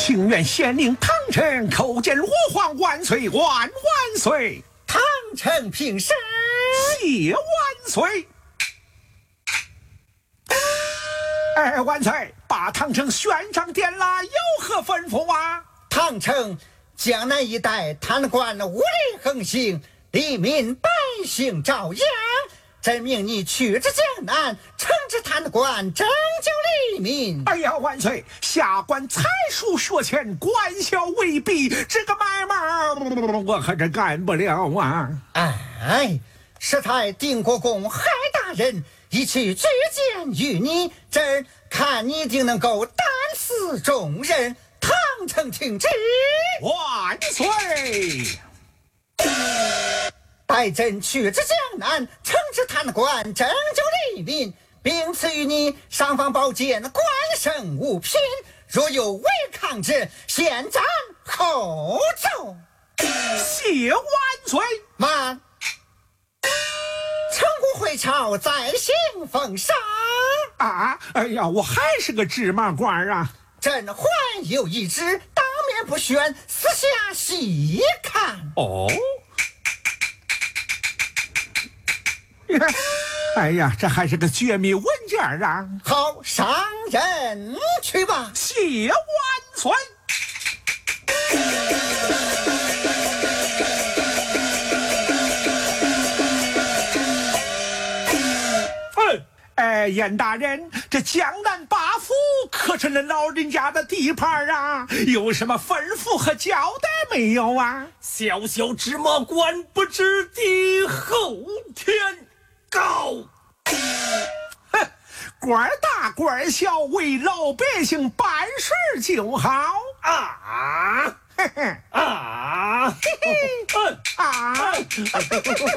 清远县令唐臣叩见罗皇万岁万万岁！ 唐臣平身， 谢万岁！哎，万岁，把唐城宣上殿来，有何吩咐啊？ 唐城江南一带贪官无理横行，黎民百姓遭殃。朕命你去至江南，惩治贪官，拯救黎民。 哎呀，万岁！下官才疏学浅，官小未毕，这个买卖我可真干不了啊！ 哎，适才定国公海大人一起举荐于你，朕看你一定能够担此重任。唐城听旨， 万岁！ 待朕去至江南，惩治贪官，拯救黎民，并赐予你尚方宝剑、官圣物品。若有违抗之，先斩后奏。 谢万岁！ 慢，成功回朝，再行封赏。 啊！哎呀，我还是个芝麻官啊！ 朕还有一旨，当面不宣，私下细看。 哦。哎呀，这还是个绝密文件啊！ 好，上任去吧。 谢万岁！严大人，这江南八府可是那老人家的地盘啊，有什么吩咐和交代没有啊？ 小小芝麻官不知地，后天告。 哼，官大官小，为老百姓办事就好啊！ 嘿嘿啊！ 嘿嘿啊！